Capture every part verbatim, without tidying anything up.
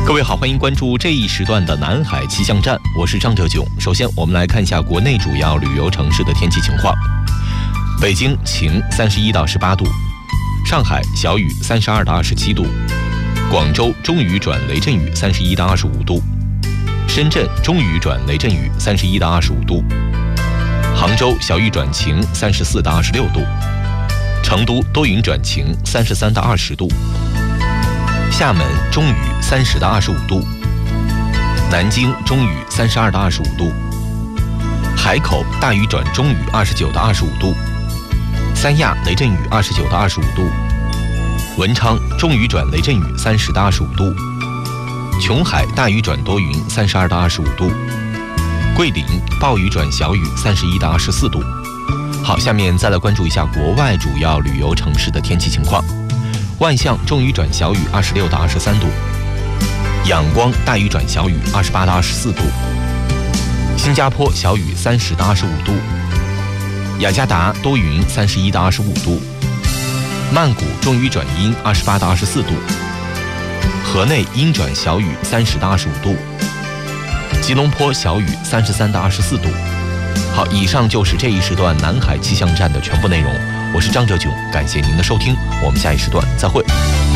各位好，欢迎关注这一时段的南海气象站，我是张哲炯。首先我们来看一下国内主要旅游城市的天气情况。北京晴，三十一到十八度；上海小雨，三十二到二十七度；广州中雨转雷阵雨，三十一到二十五度；深圳中雨转雷阵雨，三十一到二十五度；杭州小雨转晴，三十四到二十六度；成都多云转晴，三十三到二十度；厦门中雨，三十到二十五度；南京中雨，三十二到二十五度；海口大雨转中雨，二十九到二十五度；三亚雷阵雨，二十九到二十五度；文昌中雨转雷阵雨，三十到二十五度；琼海大雨转多云，三十二到二十五度；桂林暴雨转小雨，三十一到二十四度。好，下面再来关注一下国外主要旅游城市的天气情况。万象中雨转小雨，二十六到二十三度；仰光大雨转小雨，二十八到二十四度；新加坡小雨，三十到二十五度；雅加达多云，三十一到二十五度；曼谷中雨转阴，二十八到二十四度；河内阴转小雨，三十到二十五度；吉隆坡小雨，三十三到二十四度。好，以上就是这一时段南海气象站的全部内容。我是张哲炯，感谢您的收听，我们下一时段再会。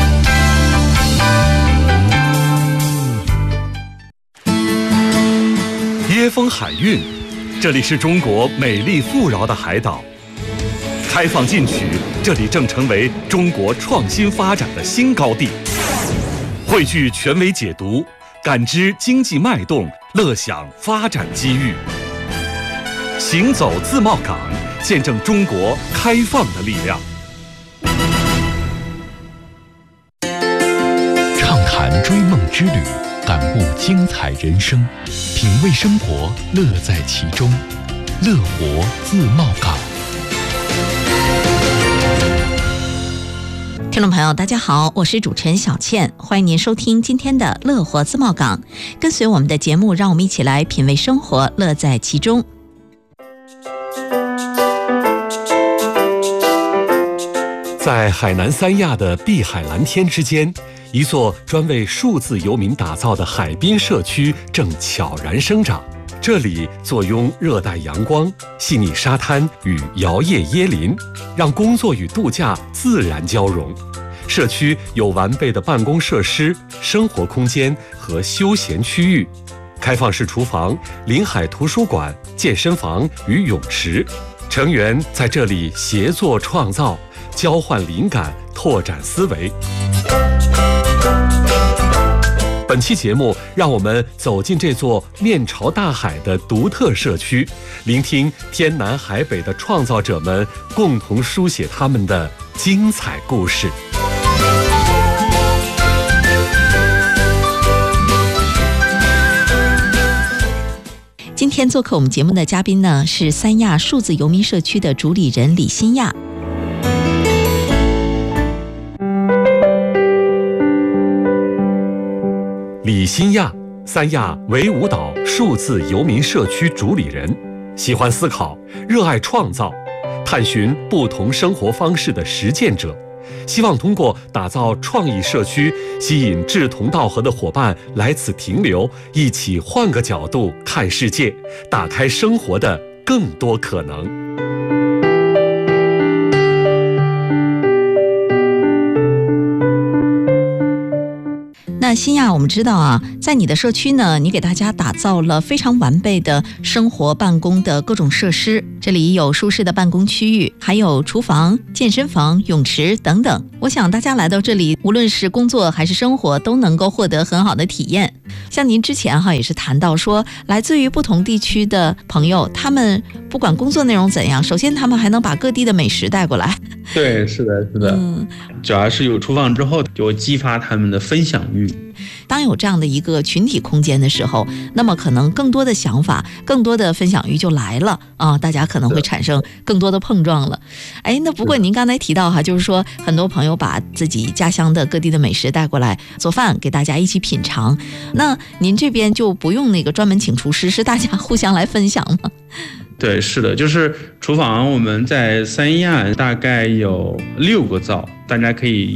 椰风海韵，这里是中国美丽富饶的海岛。开放进取，这里正成为中国创新发展的新高地。汇聚权威解读，感知经济脉动，乐享发展机遇。行走自贸港，见证中国开放的力量。 畅谈追梦之旅，感悟精彩人生，品味生活，乐在其中。乐活自贸港。 听众朋友大家好，我是主持人小倩，欢迎您收听今天的乐活自贸港。跟随我们的节目，让我们一起来品味生活，乐在其中。 在海南三亚的碧海蓝天之间，一座专为数字游民打造的海滨社区正悄然生长。这里坐拥热带阳光、细腻沙滩与摇曳椰林，让工作与度假自然交融。社区有完备的办公设施、生活空间和休闲区域，开放式厨房、临海图书馆、健身房与泳池，成员在这里协作创造，交换灵感，拓展思维。本期节目，让我们走进这座面朝大海的独特社区，聆听天南海北的创造者们共同书写他们的精彩故事。 今天做客我们节目的嘉宾呢，是三亚数字游民社区的主理人李新亚。 李新亚，三亚维吾岛数字游民社区主理人，喜欢思考，热爱创造，探寻不同生活方式的实践者，希望通过打造创意社区，吸引志同道合的伙伴来此停留，一起换个角度看世界，打开生活的更多可能。 那新亚，我们知道啊，在你的社区呢，你给大家打造了非常完备的生活办公的各种设施，这里有舒适的办公区域，还有厨房、健身房、泳池等等。我想大家来到这里，无论是工作还是生活，都能够获得很好的体验。像您之前哈也是谈到说，来自于不同地区的朋友，他们不管工作内容怎样，首先他们还能把各地的美食带过来。 对，是的，是的，嗯，主要是有厨房之后，就激发他们的分享欲。 当有这样的一个群体空间的时候，那么可能更多的想法、更多的分享欲就来了啊，大家可能会产生更多的碰撞了。哎，那不过您刚才提到哈，就是说很多朋友把自己家乡的各地的美食带过来做饭，给大家一起品尝。那您这边就不用那个专门请厨师，是大家互相来分享吗？ 对，是的，就是厨房我们在三亚大概有六个灶，大家可以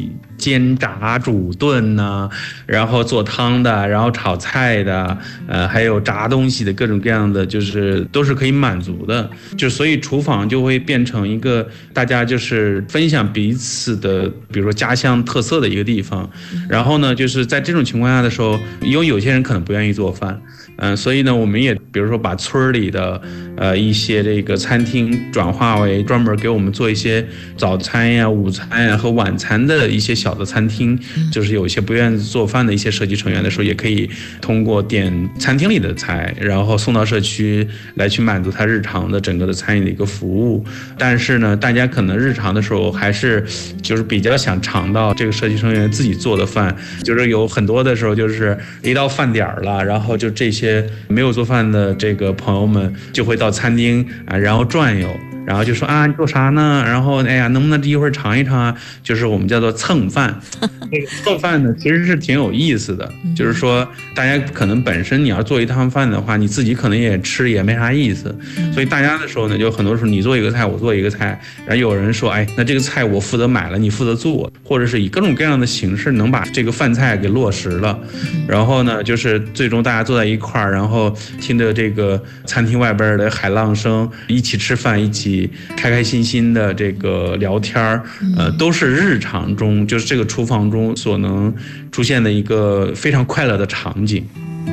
煎炸煮炖呐、啊，然后做汤的，然后炒菜的，呃，还有炸东西的各种各样的，就是都是可以满足的。就所以厨房就会变成一个大家就是分享彼此的，比如说家乡特色的一个地方。然后呢，就是在这种情况下的时候，因为有些人可能不愿意做饭，嗯、呃，所以呢，我们也比如说把村里的呃一些这个餐厅转化为专门给我们做一些早餐呀、午餐呀和晚餐的一些小的餐厅，就是有一些不愿意做饭的一些社区成员的时候，也可以通过点餐厅里的菜，然后送到社区来去满足他日常的整个的餐饮的一个服务。但是呢，大家可能日常的时候还是就是比较想尝到这个社区成员自己做的饭，就是有很多的时候就是一到饭点了，然后就这些没有做饭的这个朋友们就会到餐厅啊，然后转悠。然后就说啊，你做啥呢？然后哎呀，能不能一会儿尝一尝啊？就是我们叫做蹭饭。这个蹭饭呢，其实是挺有意思的。就是说，大家可能本身你要做一趟饭的话，你自己可能也吃也没啥意思。所以大家的时候呢，就很多时候你做一个菜，我做一个菜，然后有人说，哎，那这个菜我负责买了，你负责做，或者是以各种各样的形式能把这个饭菜给落实了。然后呢，就是最终大家坐在一块儿，然后听着这个餐厅外边的海浪声，一起吃饭，一起开开心心的这个聊天，呃，都是日常中就是这个厨房中所能出现的一个非常快乐的场景。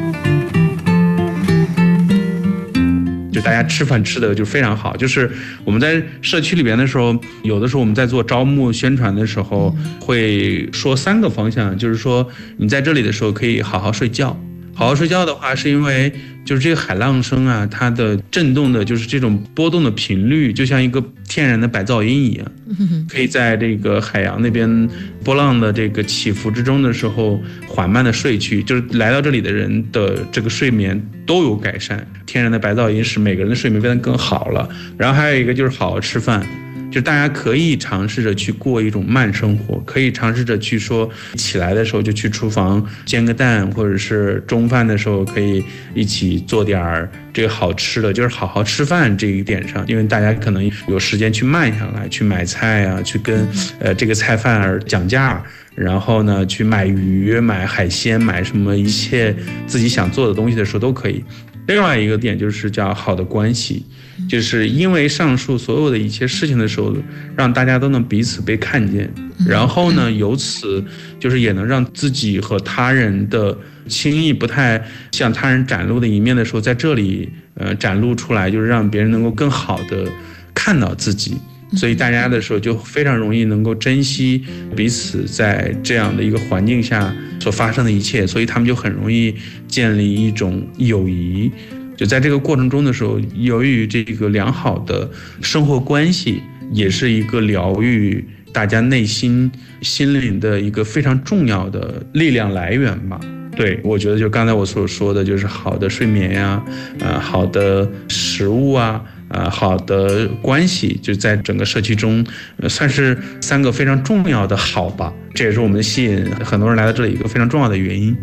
就大家吃饭吃的就非常好，就是我们在社区里边的时候，有的时候我们在做招募宣传的时候会说三个方向，就是说你在这里的时候可以好好睡觉。好好睡觉的话，是因为就是这个海浪声啊，它的震动的就是这种波动的频率，就像一个天然的白噪音一样，可以在这个海洋那边波浪的这个起伏之中的时候缓慢的睡去，就是来到这里的人的这个睡眠都有改善。天然的白噪音使每个人的睡眠变得更好了。然后还有一个就是好好吃饭。就大家可以尝试着去过一种慢生活，可以尝试着去说起来的时候就去厨房煎个蛋，或者是中饭的时候可以一起做点这个好吃的，就是好好吃饭这一点上，因为大家可能有时间去慢下来，去买菜啊，去跟呃这个菜贩儿讲价，然后呢去买鱼、买海鲜、买什么一切自己想做的东西的时候都可以。另外一个点就是叫好的关系，就是因为上述所有的一切事情的时候，让大家都能彼此被看见，然后呢，由此就是也能让自己和他人的轻易不太向他人展露的一面的时候，在这里呃展露出来，就是让别人能够更好的看到自己。所以大家的时候就非常容易能够珍惜彼此在这样的一个环境下所发生的一切，所以他们就很容易建立一种友谊。就在这个过程中的时候，由于这个良好的生活关系，也是一个疗愈大家内心心灵的一个非常重要的力量来源吧。对，我觉得就刚才我所说的，就是好的睡眠呀、呃，好的食物啊，呃，好的关系，就在整个社区中，呃，算是三个非常重要的好吧。这也是我们吸引很多人来到这里一个非常重要的原因。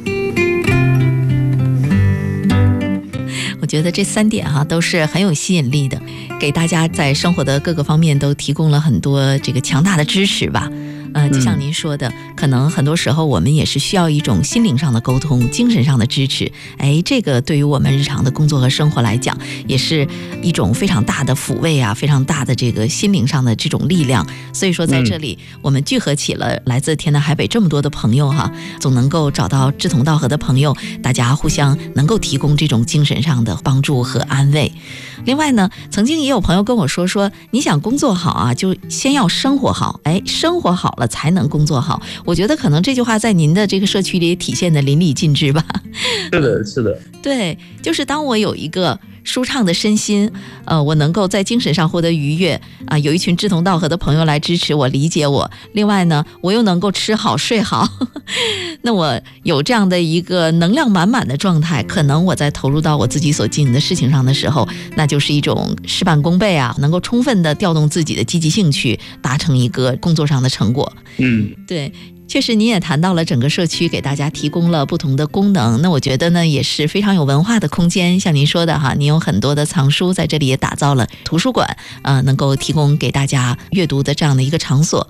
我觉得这三点哈、啊、都是很有吸引力的，给大家在生活的各个方面都提供了很多这个强大的支持吧。呃，就像您说的、嗯、可能很多时候我们也是需要一种心灵上的沟通，精神上的支持。哎，这个对于我们日常的工作和生活来讲，也是一种非常大的抚慰啊，非常大的这个心灵上的这种力量。所以说在这里、嗯、我们聚合起了来自天南海北这么多的朋友哈，总能够找到志同道合的朋友，大家互相能够提供这种精神上的帮助和安慰。另外呢，曾经也有朋友跟我说说，你想工作好啊，就先要生活好。哎，生活好了才能工作好。我觉得可能这句话在您的这个社区里体现的淋漓尽致吧。 是的，是的。 对，就是当我有一个舒畅的身心，呃，我能够在精神上获得愉悦啊、呃，有一群志同道合的朋友来支持我、理解我。另外呢，我又能够吃好睡好，那我有这样的一个能量满满的状态，可能我在投入到我自己所经营的事情上的时候，那就是一种事半功倍啊，能够充分的调动自己的积极兴趣，达成一个工作上的成果。 嗯， 对。确实您也谈到了整个社区给大家提供了不同的功能，那我觉得呢也是非常有文化的空间。像您说的哈，您有很多的藏书，在这里也打造了图书馆，呃，能够提供给大家阅读的这样的一个场所。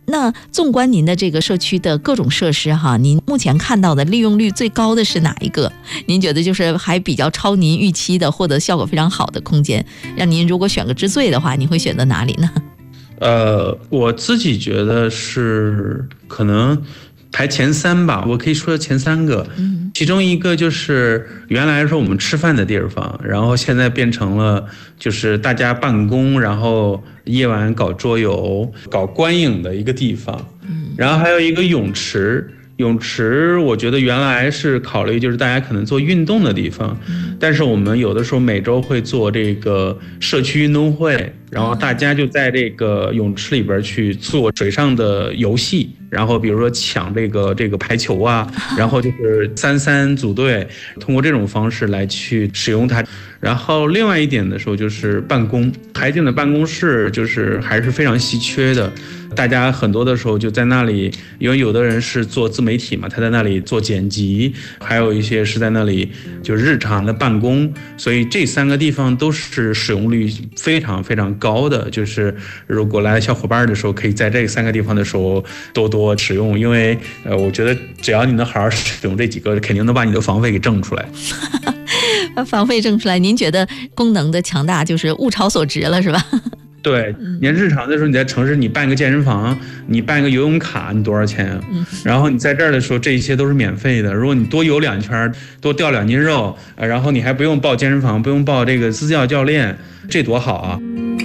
那纵观您的这个社区的各种设施哈，您目前看到的利用率最高的是哪一个？您觉得就是还比较超您预期的，获得效果非常好的空间，让您如果选个之最的话，你会选择哪里呢？ 呃，我自己觉得是可能排前三吧，我可以说前三个，嗯，其中一个就是原来说我们吃饭的地方，然后现在变成了就是大家办公，然后夜晚搞桌游、搞观影的一个地方，嗯，然后还有一个泳池。泳池我觉得原来是考虑就是大家可能做运动的地方，但是我们有的时候每周会做这个社区运动会，然后大家就在这个泳池里边去做水上的游戏，然后比如说抢这个这个排球啊，然后就是三三组队，通过这种方式来去使用它。然后另外一点的时候就是办公，海景的办公室就是还是非常稀缺的。大家很多的时候就在那里，因为有的人是做自媒体嘛，他在那里做剪辑，还有一些是在那里就日常的办公，所以这三个地方都是使用率非常非常高的。就是如果来小伙伴的时候，可以在这三个地方的时候多多使用，因为呃，我觉得只要你能好好使用这几个，肯定能把你的房费给挣出来。 把房费挣出来，您觉得功能的强大就是物超所值了，是吧？ 对，你日常的时候你在城市你办个健身房，你办个游泳卡，你多少钱？嗯，然后你在这儿的时候，这一些都是免费的。如果你多游两圈，多掉两斤肉，然后你还不用报健身房，不用报这个私教教练，这多好啊！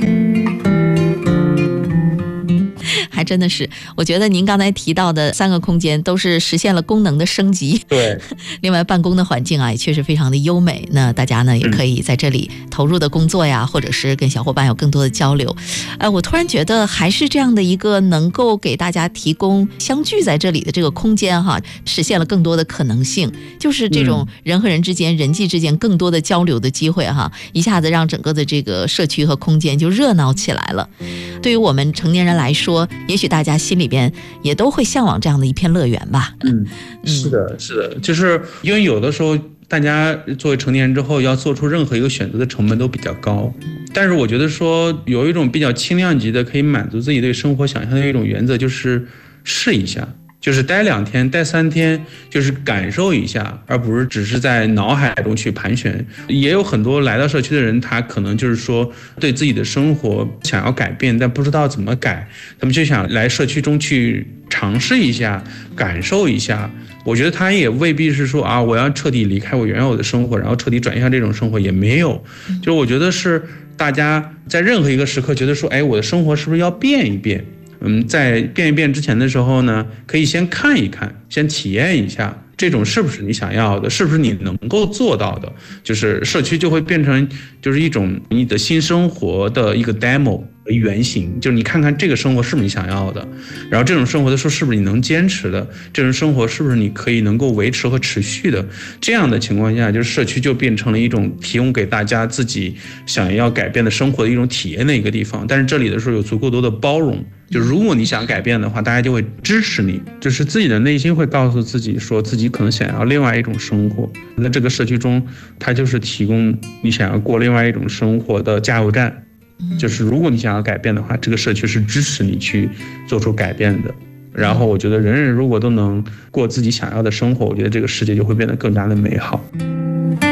还真的是，我觉得您刚才提到的三个空间都是实现了功能的升级。 对， 另外办公的环境啊也确实非常的优美，那大家呢也可以在这里投入的工作呀，嗯、或者是跟小伙伴有更多的交流。呃，我突然觉得还是这样的一个能够给大家提供相聚在这里的这个空间哈，实现了更多的可能性，就是这种人和人之间、嗯、人际之间更多的交流的机会哈，一下子让整个的这个社区和空间就热闹起来了。对于我们成年人来说，也许大家心里边也都会向往这样的一片乐园吧。 嗯，是的，是的，就是因为有的时候大家作为成年人之后要做出任何一个选择的成本都比较高，但是我觉得说有一种比较轻量级的可以满足自己对生活想象的一种原则，就是试一下。就是待两天待三天，就是感受一下，而不是只是在脑海中去盘旋。也有很多来到社区的人，他可能就是说对自己的生活想要改变，但不知道怎么改，他们就想来社区中去尝试一下，感受一下。我觉得他也未必是说啊，我要彻底离开我原有的生活，然后彻底转向这种生活，也没有。就是我觉得是大家在任何一个时刻觉得说，哎，我的生活是不是要变一变？嗯，在变一变之前的时候呢，可以先看一看，先体验一下，这种是不是你想要的，是不是你能够做到的，就是社区就会变成就是一种你的新生活的一个 demo 为原型，就是你看看这个生活是不是你想要的，然后这种生活的时候是不是你能坚持的，这种生活是不是你可以能够维持和持续的，这样的情况下，就是社区就变成了一种提供给大家自己想要改变的生活的一种体验的一个地方。但是这里的时候有足够多的包容，就如果你想改变的话，大家就会支持你，就是自己的内心会告诉自己说自己可能想要另外一种生活，那这个社区中它就是提供你想要过另外一种生活的加油站，就是如果你想要改变的话，这个社区是支持你去做出改变的。然后我觉得人人如果都能过自己想要的生活，我觉得这个世界就会变得更加的美好。